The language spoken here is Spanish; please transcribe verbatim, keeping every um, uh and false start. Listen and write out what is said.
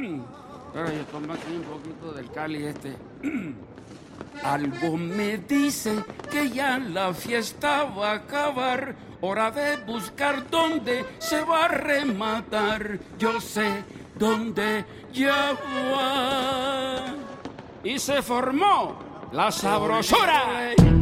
Ahora yo tomo aquí un poquito del Cali este. Algo me dice que ya la fiesta va a acabar. Hora de buscar dónde se va a rematar. Yo sé dónde ya va. Y se formó la sabrosura.